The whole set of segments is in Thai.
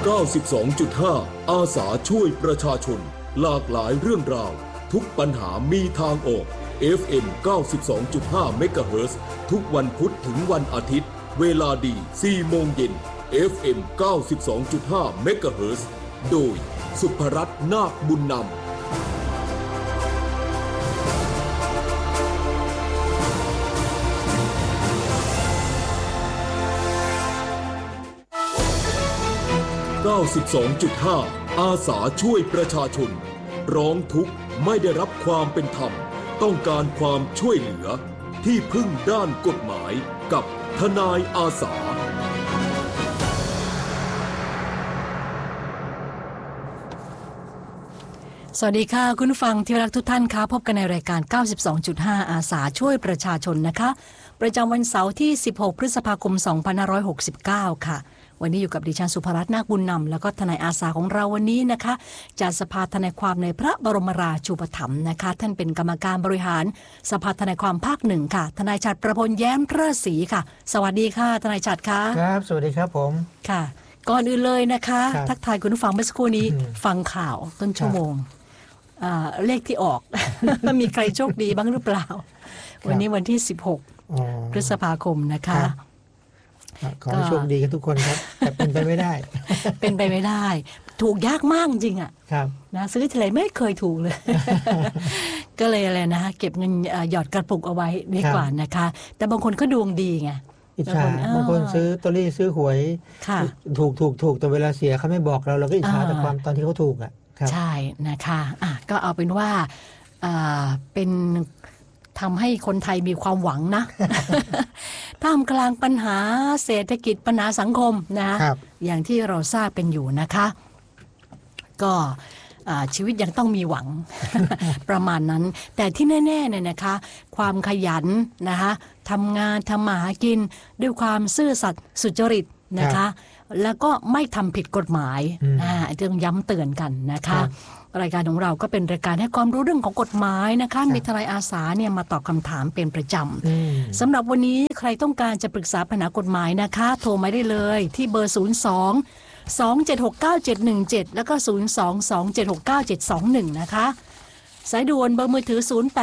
92.5 อาสาช่วยประชาชนหลากหลายเรื่องราวทุกปัญหามีทางออก FM 92.5 เมกะเฮิรตซ์ทุกวันพุธถึงวันอาทิตย์เวลาดี 4 โมงเย็น FM 92.5 เมกะเฮิรตซ์โดยสุภรัตน์นาคบุญนำ92.5 อาสาช่วยประชาชนร้องทุกข์ไม่ได้รับความเป็นธรรมต้องการความช่วยเหลือที่พึ่งด้านกฎหมายกับทนายอาสาสวัสดีค่ะคุณผู้ฟังที่รักทุกท่านค่ะพบกันในรายการ 92.5 อาสาช่วยประชาชนนะคะประจำวันเสาร์ที่ 16 พฤษภาคม 2569 ค่ะวันนี้อยู่กับดิฉันสุภรัตน์นาคบุญนำแล้วก็ทนายอาสาของเราวันนี้นะคะจากสภาทนายความในพระบรมราชูปถัมภ์นะคะท่านเป็นกรรมการบริหารสภาทนายความภาคหนึ่งค่ะทนายฉัตรประพลแย้มเริศศรีค่ะสวัสดีค่ะทนายฉัตรค่ะครับสวัสดีครับผมค่ะก่อนอื่นเลยนะคะทักทายคุณผู้ฟังเมื่อสักครู่นี้ฟังข่าวต้นชั่วโมงเลขที่ออก มีใครโชคดีบ้างหรือเปล่าวันนี้วันที่16พฤษภาคมนะคะขอให้โชคดีกันทุกคนครับแต่เป็นไปไม่ได้เป็นไปไม่ได้ถูกยากมากจริงอ่ะนะซื้อทีไรไม่เคยถูกเลย ก็เลยอะไรนะเก็บเงินหยอดกระปุกเอาไว้ดีกว่านะคะแต่บางคนก็ดวงดีไงอิจฉาบางคนซื้อลอตเตอรี่ซื้อหวยถูกแต่เวลาเสียเขาไม่บอกเราก็อิจฉาแต่ความตอนที่เขาถูกอ่ะใช่นะคะก็เอาเป็นว่าเป็นทำให้คนไทยมีความหวังนะท่ามกลางปัญหาเศรษฐกิจปัญหาสังคมนะอย่างที่เราทราบเป็นอยู่นะคะก็ชีวิตยังต้องมีหวัง ประมาณนั้นแต่ที่แน่ๆเนี่ยนะคะความขยันนะคะทำงานทำมาหากินด้วยความซื่อสัตย์สุจริตนะคะแล้วก็ไม่ทำผิดกฎหมายต้องย้ำเตือนกันนะคะรายการของเราก็เป็นรายการให้ความรู้เรื่องของกฎหมายนะคะมีทนายอาสาเนี่ยมาตอบคำถามเป็นประจำสำหรับวันนี้ใครต้องการจะปรึกษาปัญหากฎหมายนะคะโทรมาได้เลยที่เบอร์02-2769717แล้วก็02-2769721นะคะสายด่วนเบอร์มือถือ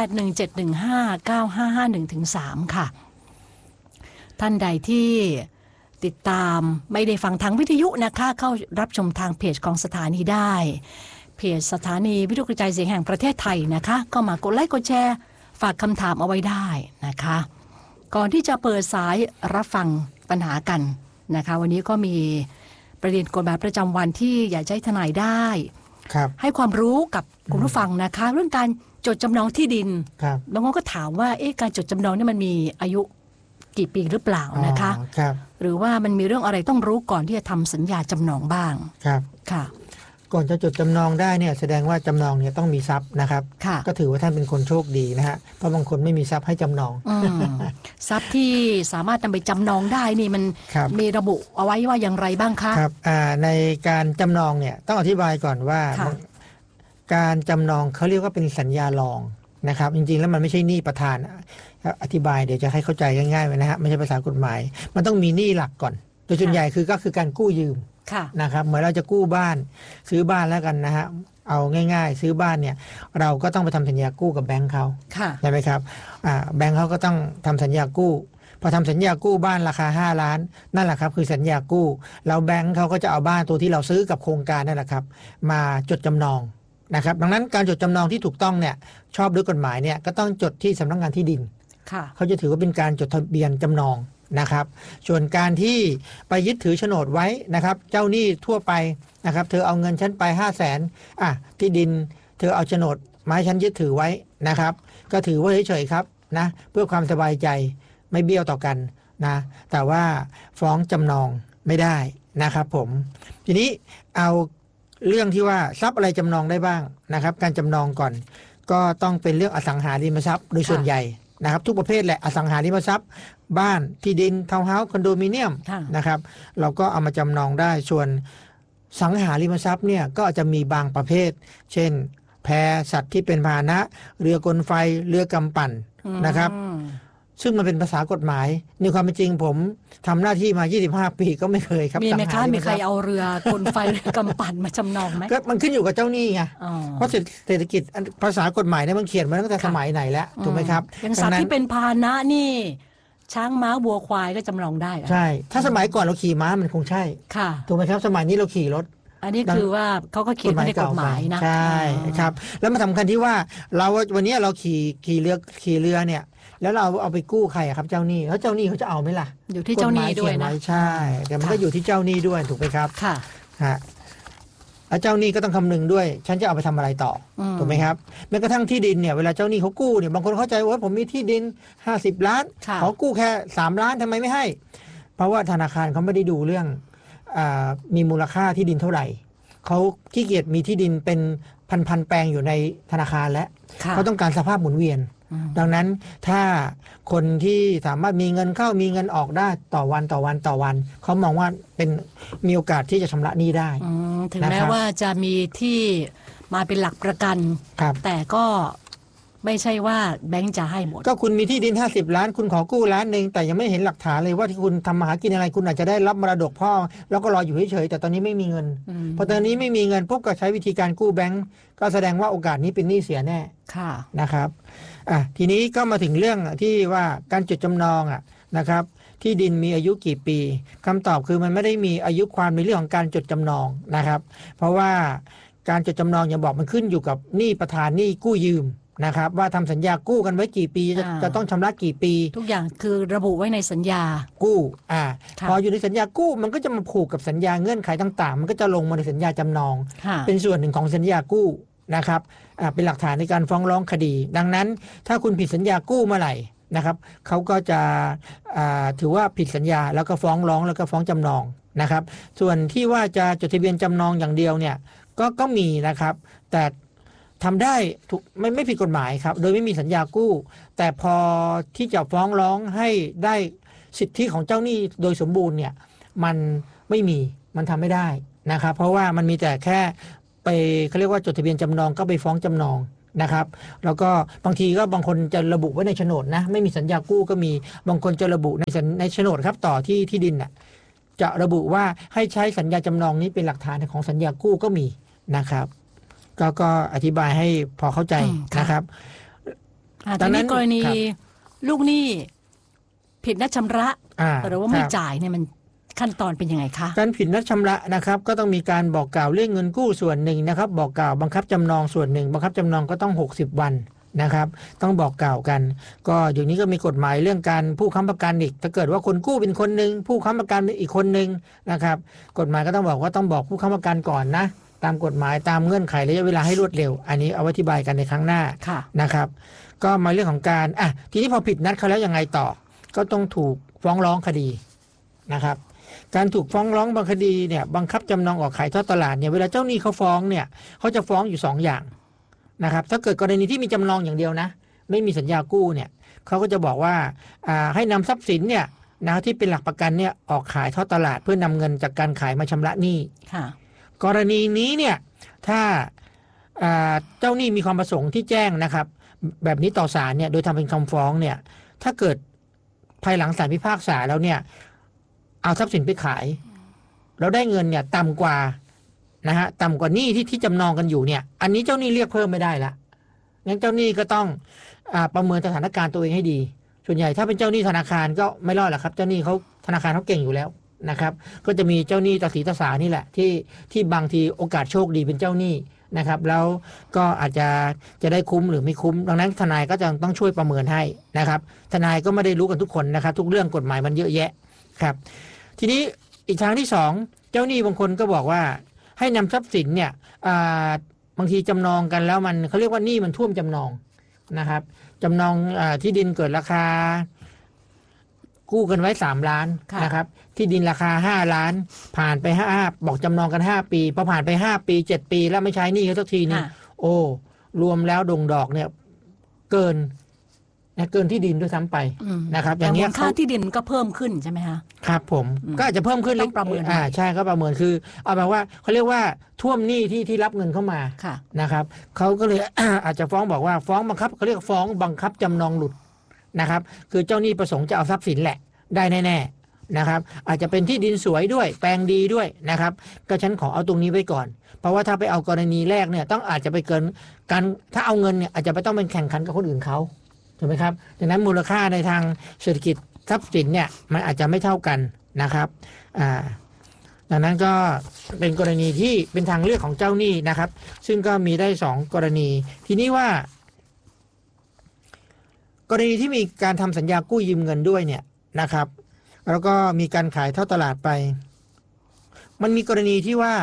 0817159551-3ค่ะท่านใดที่ติดตามไม่ได้ฟังทางวิทยุนะคะเข้ารับชมทางเพจของสถานีได้เพจสถานีวิทยุกระจายเสียงแห่งประเทศไทยนะคะก็มากดไลค์กดแชร์ฝากคำถามเอาไว้ได้นะคะก่อนที่จะเปิดสายรับฟังปัญหากันนะคะวันนี้ก็มีประเด็นกฎหมายประจำวันที่อยากให้ทนายได้ให้ความรู้กับคุณผู้ฟังนะคะเรื่องการจดจำนองที่ดินบางคนก็ถามว่าการจดจำนองนี่มันมีอายุกี่ปีหรือเปล่านะคะหรือว่ามันมีเรื่องอะไรต้องรู้ก่อนที่จะทำสัญญาจำนองบ้างค่ะก่อนจะจดจำนองได้เนี่ยแสดงว่าจำนองเนี่ยต้องมีทรัพย์นะครับก็ถือว่าท่านเป็นคนโชคดีนะฮะเพราะบางคนไม่มีทรัพย์ให้จำนองทรัพย์ที่สามารถนำไปจำนองได้นี่มันมีระบุเอาไว้ว่าอย่างไรบ้างคะครับในการจำนองเนี่ยต้องอธิบายก่อนว่าการจำนองเขาเรียกว่าเป็นสัญญาลองนะครับจริงๆแล้วมันไม่ใช่หนี้ประธานอธิบายเดี๋ยวจะให้เข้าใจง่ายๆไว้นะฮะไม่ใช่ภาษากฎหมายมันต้องมีหนี้หลักก่อนโดยส่วนใหญ่ก็คือการกู้ยืมนะครับเหมือนเราจะกู้บ้านซื้อบ้านแล้วกันนะฮะเอาง่ายๆซื้อบ้านเนี่ยเราก็ต้องไปทำสัญญากู้กับแบงค์เขาใช่ไหมครับแบงค์เขาก็ต้องทำสัญญากู้พอทำสัญญากู้บ้านราคา5 ล้านนั่นแหละครับคือสัญญากู้แล้วแบงค์เขาก็จะเอาบ้านตัวที่เราซื้อกับโครงการนั่นแหละครับมาจดจำนองนะครับดังนั้นการจดจำนองที่ถูกต้องเนี่ยชอบด้วยกฎหมายเนี่ยก็ต้องจดที่สำนักงานที่ดินเขาจะถือว่าเป็นการจดทะเบียนจำนองนะครับส่วนการที่ไปยึดถือโฉนดไว้นะครับเจ้าหนี้ทั่วไปนะครับเธอเอาเงินฉันไป500,000ที่ดินเธอเอาโฉนดมาให้ฉันยึดถือไว้นะครับก็ถือว่าเฉยๆครับนะเพื่อความสบายใจไม่เบี้ยวต่อกันนะแต่ว่าฟ้องจำนองไม่ได้นะครับผมทีนี้เอาเรื่องที่ว่าทรัพย์อะไรจำนองได้บ้างนะครับการจำนองก่อนก็ต้องเป็นเรื่องอสังหาริมทรัพย์โดยส่วนใหญ่นะครับทุกประเภทแหละอสังหาริมทรัพย์บ้านที่ดินทาวน์เฮาส์คอนโดมิเนียมนะครับเราก็เอามาจำนองได้ส่วนสังหาริมทรัพย์เนี่ยก็จะมีบางประเภทเช่นแพสัตว์ที่เป็นพาหนะเรือกลไฟเรือกำปั่นนะครับซึ่งมันเป็นภาษากฎหมายในความเป็นจริงผมทำหน้าที่มา25ปีก็ไม่เคยครับมีไหมคะมีใครเอาเอาเรือกลไฟกำปั่นมาจำนองไหมก็มันขึ้นอยู่กับเจ้าหนี้ไงเพราะเศรษฐกิจภาษากฎหมายเนี่ยมันเขียนมาตั้งแต่สมัยไหนแล้วถูกไหมครับอย่างสัตว์ที่เป็นพาหนะนี่ช้างม้าวัวควายก็จำลองได้ใช่ถ้าสมัยก่อนเราขี่ม้ามันคงใช่ค่ะถูกไหมครับสมัยนี้เราขี่รถอันนี้คือว่าเขาก็เขียนในกฎหมายนะใช่ครับแล้วมันสำคัญที่ว่าเราวันนี้เราขี่เรือเนี่ยแล้วเราเอาไปกู้ใครครับเจ้าหนี้แล้วเจ้าหนี้เขาจะเอาไหมล่ะอยู่ที่เจ้าหนี้ด้วยนะใช่แต่มันก็อยู่ที่เจ้าหนี้ด้วยถูกไหมครับค่ะแล้วเจ้าหนี้ก็ต้องคำนึงด้วยฉันจะเอาไปทำอะไรต่อถูกไหมครับแม้กระทั่งที่ดินเนี่ยเวลาเจ้าหนี้เขากู้เนี่ยบางคนเข้าใจว่าผมมีที่ดิน50 ล้านขอกู้แค่3 ล้านทำไมไม่ให้เพราะว่าธนาคารเขาไม่ได้ดูเรื่องมีมูลค่าที่ดินเท่าไหร่เขาขี้เกียจมีที่ดินเป็นพันแปลงอยู่ในธนาคารและเขาต้องการสภาพหมุนเวียนดังนั้นถ้าคนที่สามารถมีเงินเข้ามีเงินออกได้ต่อวันเขามองว่าเป็นมีโอกาสที่จะชำระหนี้ได้ถึงแม้ว่าจะมีที่มาเป็นหลักประกันแต่ก็ไม่ใช่ว่าแบงก์จะให้หมดก็คุณมีที่ดิน50 ล้านคุณขอกู้1 ล้านแต่ยังไม่เห็นหลักฐานเลยว่าที่คุณทำมาหากินอะไรคุณอาจจะได้รับมรดกพ่อแล้วก็รออยู่เฉยๆแต่ตอนนี้ไม่มีเงินพอตอนนี้ไม่มีเงินปุ๊บก็ใช้วิธีการกู้แบงก์ก็แสดงว่าโอกาสนี้เป็นหนี้เสียแน่นะครับทีนี้ก็มาถึงเรื่องที่ว่าการจดจำนองนะครับที่ดินมีอายุกี่ปีคำตอบคือมันไม่ได้มีอายุความในเรื่องของการจดจำนองนะครับเพราะว่าการจดจำนองอย่างบอกมันขึ้นอยู่กับหนี้ประธานหนี้กู้ยืมนะครับว่าทำสัญญากู้กันไว้กี่ปีจะต้องชำระกี่ปีทุกอย่างคือระบุไว้ในสัญญากู้พออยู่ในสัญญากู้มันก็จะมาผูกกับสัญญาเงื่อนไขต่างๆมันก็จะลงมาในสัญญาจำนองเป็นส่วนหนึ่งของสัญญากู้นะครับเป็นหลักฐานในการฟ้องร้องคดีดังนั้นถ้าคุณผิดสัญญากู้เมื่อไหร่นะครับเขาก็จะถือว่าผิดสัญญาแล้วก็ฟ้องร้องแล้วก็ฟ้องจำนองนะครับส่วนที่ว่าจะจดทะเบียนจำนองอย่างเดียวเนี่ยก็มีนะครับแต่ทำได้ถูกไม่ผิดกฎหมายครับโดยไม่มีสัญญากู้แต่พอที่จะฟ้องร้องให้ได้สิทธิของเจ้าหนี้โดยสมบูรณ์เนี่ยมันไม่มีมันทำไม่ได้นะครับเพราะว่ามันมีแต่แค่ไปเขาเรียกว่าจดทะเบียนจำนองก็ไปฟ้องจำนองนะครับแล้วก็บางทีก็บางคนจะระบุไว้ในโฉนดนะไม่มีสัญญากู้ก็มีบางคนจะระบุในโฉนดครับต่อที่ดินจะระบุว่าให้ใช้สัญญาจำนองนี้เป็นหลักฐานของสัญญากู้ก็มีนะครับก็อธิบายให้พอเข้าใจนะครับตอนนี้กรณีลูกหนี้ผิดนัดชำระหรือว่าไม่จ่ายเนี่ยมันขั้นตอนเป็นยังไงคะการผิดนัดชำระนะครับก็ต้องมีการบอกกล่าวเรื่องเงินกู้ส่วนหนึ่งนะครับบอกกล่าวบังคับจำนองส่วนหนึ่งบังคับจำนองก็ต้อง60 วันนะครับต้องบอกกล่าวกันก็อยู่นี้ก็มีกฎหมายเรื่องการผู้ค้ำประกันอีกถ้าเกิดว่าคนกู้เป็นคนนึงผู้ค้ำประกันอีกคนนึงนะครับกฎหมายก็ต้องบอกว่าต้องบอกผู้ค้ำประกันก่อนนะตามกฎหมายตามเงื่อนไขระยะเวลาให้รวดเร็วอันนี้เอาไว้อธิบายกันในครั้งหน้านะครับก็มาเรื่องของการทีนี้พอผิดนัดเขาแล้วยังไงต่อก็ต้องถูกฟ้องร้องคดีนะครับการถูกฟ้องร้องบางคดีเนี่ยบังคับจำนองออกขายทอดตลาดเนี่ยเวลาเจ้าหนี้เขาฟ้องเนี่ยเขาจะฟ้องอยู่2 อย่างนะครับถ้าเกิดกรณีที่มีจำนองอย่างเดียวนะไม่มีสัญญากู้เนี่ยเขาก็จะบอกว่าให้นำทรัพย์สินเนี่ยนะที่เป็นหลักประกันเนี่ยออกขายทอดตลาดเพื่อนำเงินจากการขายมาชำระหนี้กรณีนี้เนี่ยถ้าเจ้าหนี้มีความประสงค์ที่แจ้งนะครับแบบนี้ต่อศาลเนี่ยโดยทำเป็นคำฟ้องเนี่ยถ้าเกิดภายหลังศาลพิพากษาแล้วเนี่ยเอาทรัพย์สินไปขายแล้วได้เงินเนี่ยต่ำกว่านะฮะต่ำกว่าหนี้ที่จำนองกันอยู่เนี่ยอันนี้เจ้าหนี้เรียกเพิ่มไม่ได้ละงั้นเจ้าหนี้ก็ต้องประเมินสถานการณ์ตัวเองให้ดีส่วนใหญ่ถ้าเป็นเจ้าหนี้ธนาคารก็ไม่รอดหรอกครับเจ้าหนี้เขาธนาคารเขาเก่งอยู่แล้วนะครับก็จะมีเจ้าหนี้ตาสีตาสานี่แหละที่บางทีโอกาสโชคดีเป็นเจ้าหนี้นะครับแล้วก็อาจจะได้คุ้มหรือไม่คุ้มดังนั้นทนายก็จะต้องช่วยประเมินให้นะครับทนายก็ไม่ได้รู้กันทุกคนนะครับทุกเรื่องกฎหมายมันเยอะแยะครับทีนี้อีกทางที่2เจ้าหนี้บางคนก็บอกว่าให้นำทรัพย์สินเนี่ยบางทีจำนองกันแล้วมันเขาเรียกว่าหนี้มันท่วมจำนองนะครับจำนองที่ดินเกิดราคากู้กันไว้3 ล้านนะครับที่ดินราคา5 ล้านผ่านไป5บอกจำนองกัน5 ปีพอผ่านไป5 ปี7 ปีแล้วไม่ใช้หนี้เขาสักทีนึงโอ้รวมแล้วดงดอกเนี่ยเกินที่ดินด้วยซ้ำไปนะครับอย่างนี้ค่าที่ดินก็เพิ่มขึ้นใช่ไหมคะครับผมก็อาจจะเพิ่มขึ้นต้องประเมินใช่ก็ประเมินคือเอาแบบว่าเขาเรียกว่าท่วมหนี้ที่รับเงินเข้ามานะครับเขาก็เลยอาจจะฟ้องบอกว่าฟ้องบังคับเขาเรียกฟ้องบังคับจำนองหลุดนะครับคือเจ้าหนี้ประสงค์จะเอาทรัพย์สินแหละได้แน่ๆนะครับอาจจะเป็นที่ดินสวยด้วยแปลงดีด้วยนะครับก็ฉันขอเอาตรงนี้ไว้ก่อนเพราะว่าถ้าไปเอากรณีแรกเนี่ยต้องอาจจะไปเกินการถ้าเอาเงินเนี่ยอาจจะไปต้องเป็นแข่งขันกับคนอื่นเขาถูกไหมครับดังนั้นมูลค่าในทางเศรษฐกิจทรัพย์สินเนี่ยมันอาจจะไม่เท่ากันนะครับดังนั้นก็เป็นกรณีที่เป็นทางเลือกของเจ้าหนี้นะครับซึ่งก็มีได้2กรณีทีนี้ว่ากรณีที่มีการทำสัญญากู้ยืมเงินด้วยเนี่ยนะครับแล้วก็มีการขายเท่าตลาดไปมันมีกรณีที่ว่า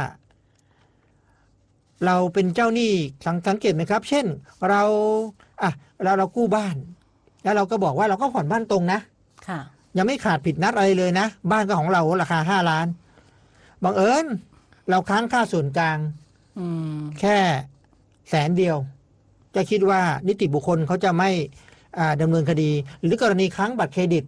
เราเป็นเจ้าหนี้สังเกตไหมครับเช่นเรากู้บ้านแล้วเราก็บอกว่าเราก็ผ่อนบ้านตรงนะค่ะยังไม่ขาดผิดนัดอะไรเลยนะบ้านก็ของเราราคา5 ล้านบังเอิญเราค้างค่าส่วนกลางแค่100,000จะคิดว่านิติบุคคลเขาจะไม่ดำเนินคดีหรือกรณีค้างบัตรเครดิต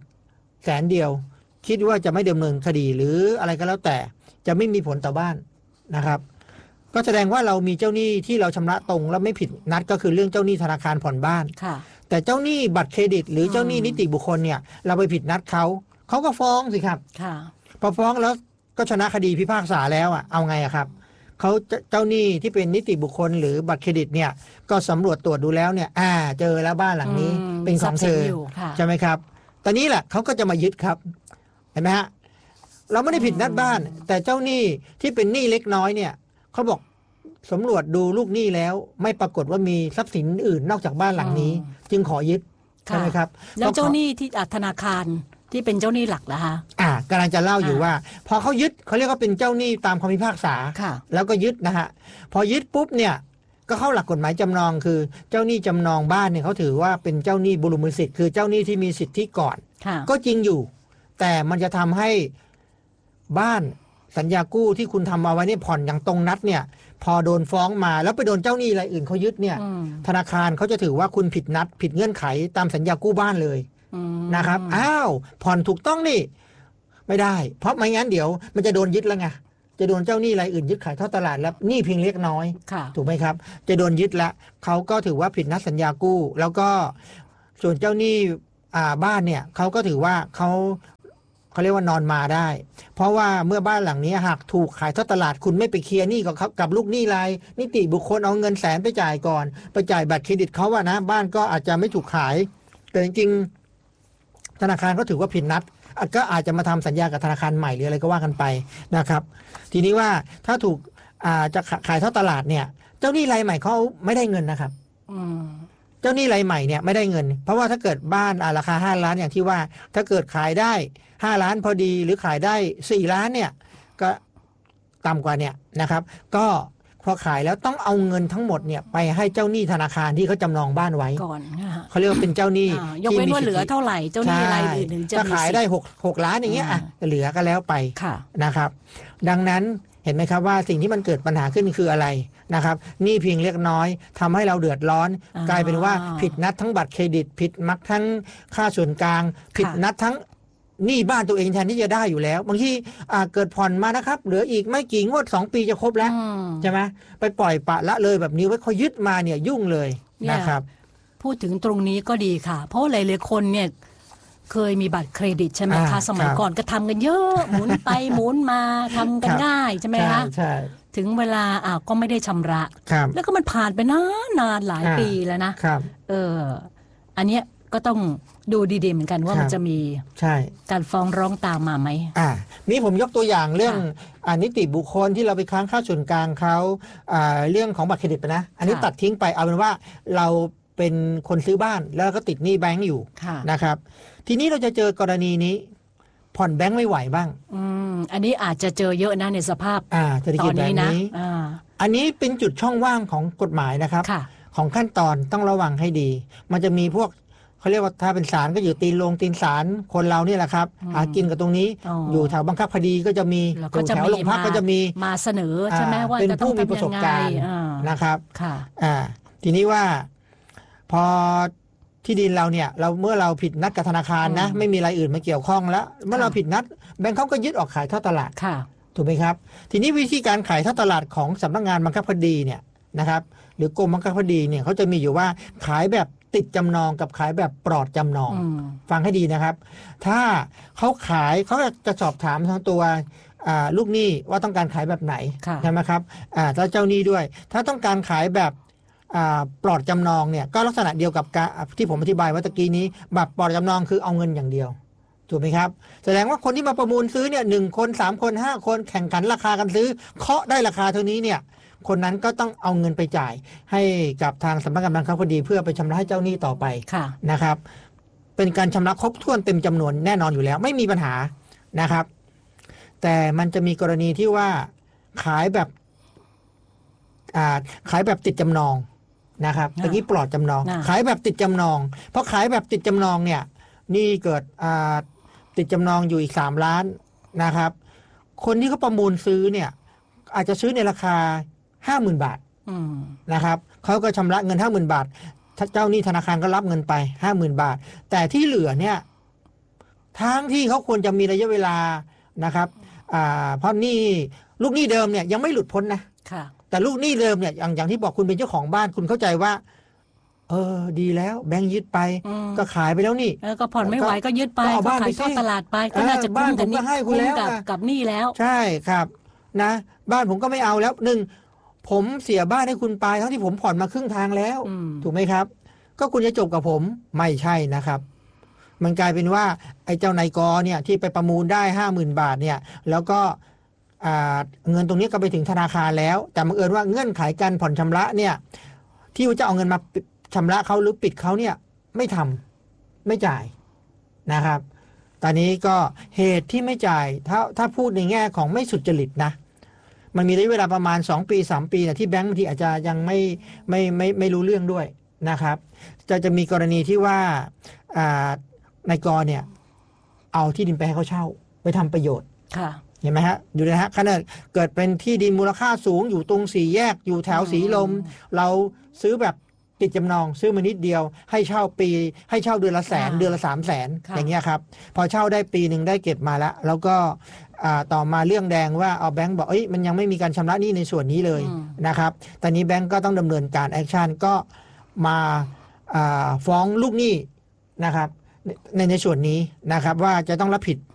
100,000คิดว่าจะไม่ดำเนินคดีหรืออะไรก็แล้วแต่จะไม่มีผลต่อบ้านนะครับก็แสดงว่าเรามีเจ้าหนี้ที่เราชำระตรงแล้วไม่ผิดนัดก็คือเรื่องเจ้าหนี้ธนาคารผ่อนบ้านแต่เจ้าหนี้บัตรเครดิตหรือเจ้าหนี้นิติบุคคลเนี่ยเราไปผิดนัดเขาก็ฟ้องสิครับพอฟ้องแล้วก็ชนะคดีพิพากษาแล้วเอาไงครับเขาเจ้าหนี้ที่เป็นนิติบุคคลหรือบัตรเครดิตเนี่ยก็สำรวจตรวจดูแล้วเนี่ยเจอแล้วบ้านหลังนี้เป็นของเธอใช่ไหมครับตอนนี้แหละเขาก็จะมายึดครับเห็นไหมฮะเราไม่ได้ผิดนัดบ้านแต่เจ้าหนี้ที่เป็นหนี้เล็กน้อยเนี่ยเขาบอกสำรวจดูลูกหนี้แล้วไม่ปรากฏว่ามีทรัพย์สินอื่นนอกจากบ้านหลังนี้จึงขอยึดใช่ไหมครับแล้วเจ้าหนี้ที่ธนาคารที่เป็นเจ้าหนี้หลักล่ะคะกำลังจะเล่าอยู่ว่าพอเขายึดเขาเรียกว่าเป็นเจ้าหนี้ตามคำพิพากษาแล้วก็ยึดนะฮะพอยึดปุ๊บเนี่ยก็เข้าหลักกฎหมายจำนองคือเจ้าหนี้จำนองบ้านเนี่ยเขาถือว่าเป็นเจ้าหนี้บุรุษสิทธิ์คือเจ้าหนี้ที่มีสิทธิก่อนก็จริงอยู่แต่มันจะทำให้บ้านสัญญากู้ที่คุณทำเอาไว้เนี่ยผ่อนอย่างตรงนัดเนี่ยพอโดนฟ้องมาแล้วไปโดนเจ้าหนี้รายอื่นเขายึดเนี่ยธนาคารเขาจะถือว่าคุณผิดนัดผิดเงื่อนไขตามสัญญากู้บ้านเลยนะครับผ่อนถูกต้องนี่ไม่ได้เพราะไม่งั้นเดี๋ยวมันจะโดนยึดแล้วไงจะโดนเจ้าหนี้รายอื่นยึดขายทอดตลาดแล้วหนี้เพียงเล็กน้อยถูกไหมครับจะโดนยึดละเขาก็ถือว่าผิดนัดสัญญากู้แล้วก็ส่วนเจ้าหนี้บ้านเนี่ยเขาก็ถือว่าเขาเรียกว่านอนมาได้เพราะว่าเมื่อบ้านหลังนี้หากถูกขายทอดตลาดคุณไม่ไปเคลียร์หนี้กับลูกหนี้รายนิติบุคคลเอาเงิน100,000ไปจ่ายก่อนไปจ่ายบัตรเครดิตเขานะบ้านก็อาจจะไม่ถูกขายแต่จริงธนาคารก็ถือว่าผิดนัดก็อาจจะมาทำสัญญากับธนาคารใหม่หรืออะไรก็ว่ากันไปนะครับทีนี้ว่าถ้าถูกจะขายทอดตลาดเนี่ยเจ้าหนี้รายใหม่เขาไม่ได้เงินนะครับเจ้าหนี้รายใหม่เนี่ยไม่ได้เงินเพราะว่าถ้าเกิดบ้านราคา5 ล้านอย่างที่ว่าถ้าเกิดขายได้5 ล้านพอดีหรือขายได้4 ล้านเนี่ยก็ต่ำกว่าเนี่ยนะครับก็พอขายแล้วต้องเอาเงินทั้งหมดเนี่ยไปให้เจ้าหนี้ธนาคารที่เขาจำนองบ้านไว้ก่อนเขาเรียกว่าเป็นเจ้าหนี้ยกเว้นว่าเหลือเท่าไหร่เจ้าหนี้รายอื่นถึงจะถ้าขายได้6 ล้านอย่างเงี้ยเหลือก็แล้วไปนะครับดังนั้นเห็นไหมครับว่าสิ่งที่มันเกิดปัญหาขึ้นคืออะไรนะครับหนี้เพียงเล็กน้อยทำให้เราเดือดร้อนกลายเป็นว่าผิดนัดทั้งบัตรเครดิตผิดมักทั้งค่าส่วนกลางผิดนัดทั้งหนี้บ้านตัวเองแทนที่จะได้อยู่แล้วบางทีเกิดผ่อนมานะครับเหลืออีกไม่กี่งวด2 ปีจะครบแล้วใช่ไหมไปปล่อยปะละเลยแบบนี้ไว้เขายึดมาเนี่ยยุ่งเลยนะครับพูดถึงตรงนี้ก็ดีค่ะเพราะหลายๆคนเนี่ยเคยมีบัตรเครดิตใช่ไหมคะสมัยก่อนก็ทำกันเยอะหมุนไปหมุนมาทำกันง่ายใช่ไหมคะถึงเวลาก็ไม่ได้ชำระแล้วก็มันผ่านไปนานหลายปีแล้วนะอันเนี้ยก็ต้องดูดีๆเหมือนกันว่ามันจะมีการฟ้องร้องตามมาไหมนี่ผมยกตัวอย่างเรื่องนิติบุคคลที่เราไปค้างค่าส่วนกลางเขาเรื่องของบัตรเครดิตไปนะอันนี้ตัดทิ้งไปเอาเป็นว่าเราเป็นคนซื้อบ้านแล้วก็ติดหนี้แบงก์อยู่นะครับทีนี้เราจะเจอกรณีนี้ผ่อนแบงก์ไม่ไหวบ้างอันนี้อาจจะเจอเยอะนะในสภาพตอนนี้นะอันนี้เป็นจุดช่องว่างของกฎหมายนะครับของขั้นตอนต้องระวังให้ดีมันจะมีพวกเขาเรียกว่าถ้าเป็นศาลก็อยู่ตีนศาลคนเรานี่แหละครับหากินกับตรงนี้อยู่แถวบังคับคดีก็จะมีอยู่แถวโรงพักก็จะมีมาเสนอใช่ไหมว่าเป็นผู้มีประสบการณ์นะครับทีนี้ว่าพอที่ดินเราเนี่ยเมื่อเราผิดนัดกับธนาคารนะไม่มีรายอื่นมาเกี่ยวข้องแล้วเมื่อเราผิดนัดแบงก์เขาก็ยึดออกขายทอดตลาดถูกไหมครับทีนี้วิธีการขายทอดตลาดของสำนักงานบังคับคดีเนี่ยนะครับหรือกรมบังคับคดีเนี่ยเขาจะมีอยู่ว่าขายแบบติดจำนองกับขายแบบปลอดจำนอง ฟังให้ดีนะครับถ้าเขาขายเขาจะสอบถามทั้งตัวลูกหนี้ว่าต้องการขายแบบไหนใช่ไหมครับแล้วเจ้าหนี้ด้วยถ้าต้องการขายแบบปลอดจำนองเนี่ยก็ลักษณะเดียวกับที่ผมอธิบายว่าตะกี้นี้แบบปลอดจำนองคือเอาเงินอย่างเดียวถูกไหมครับแสดงว่าคนที่มาประมูลซื้อเนี่ย1 คน 3 คน 5 คนแข่งขันราคากันซื้อเคาะได้ราคาเท่านี้เนี่ยคนนั้นก็ต้องเอาเงินไปจ่ายให้กับทางสำนักงานบังคับคดีเพื่อไปชำระให้เจ้าหนี้ต่อไปนะครับเป็นการชำระครบถ้วนเต็มจำนวนแน่นอนอยู่แล้วไม่มีปัญหานะครับแต่มันจะมีกรณีที่ว่าขายแบบติดจำนองนะครับตะกี้ปลอดจำนองขายแบบติดจำนองเพราะขายแบบติดจำนองเนี่ยนี่เกิดติดจำนองอยู่อีก3 ล้านนะครับคนที่เขาประมูลซื้อเนี่ยอาจจะซื้อในราคา 50,000 บาทนะครับเขาก็ชำระเงิน 50,000 บาทเจ้าหนี้ธนาคารก็รับเงินไป 50,000 บาทแต่ที่เหลือเนี่ยทั้งที่เขาควรจะมีระยะเวลานะครับเพราะนี่ลูกหนี้เดิมเนี่ยยังไม่หลุดพ้นนะแต่ลูกหนี้เดิมเนี่ยอย่างที่บอกคุณเป็นเจ้าของบ้านคุณเข้าใจว่าดีแล้วแบงค์ยึดไปก็ขายไปแล้วนี่ก็ผ่อนไม่ไหวก็ยึดไปเอาบ้านไปขายตลาดไปก็น่าจะคุ้มกับหนี้แล้วใช่ครับนะบ้านผมก็ไม่เอาแล้วผมเสียบ้านให้คุณไปทั้งที่ผมผ่อนมาครึ่งทางแล้วถูกไหมครับก็คุณจะจบกับผมไม่ใช่นะครับมันกลายเป็นว่าไอ้เจ้านายกเนี่ยที่ไปประมูลได้ 50,000 บาทเนี่ยแล้วก็เงินตรงนี้ก็ไปถึงธนาคารแล้วแต่บังเอิญว่าเงื่อนไขการผ่อนชำระเนี่ยที่จะเอาเงินมาชำระเขาหรือปิดเขาเนี่ยไม่ทำไม่จ่ายนะครับตอนนี้ก็เหตุที่ไม่จ่ายถ้าพูดในแง่ของไม่สุจริตนะมันมีระยะเวลาประมาณ2 ปี 3 ปีนะที่แบงก์บางทีอาจจะยังไม่รู้เรื่องด้วยนะครับจะมีกรณีที่ว่านายกเนี่ยเอาที่ดินไปให้เขาเช่าไปทำประโยชน์เห็นไหมฮะอยู่นะฮะขนาดเกิดเป็นที่ดินมูลค่าสูงอยู่ตรง4 แยกอยู่แถวสีลมเราซื้อแบบติดจำนองซื้อมานิดเดียวให้เช่าปีให้เช่าเดือนละ100,000เดือนละ300,000อย่างเงี้ยครับพอเช่าได้ปีนึงได้เก็บมาแล้วก็ต่อมาเรื่องแดงว่าเอาแบงก์บอกมันยังไม่มีการชำระหนี้ในส่วนนี้เลยนะครับตอนนี้แบงก์ก็ต้องดำเนินการแอคชั่นก็มาฟ้องลูกหนี้นะครับในส่วนนี้นะครับว่าจะต้องรับผิด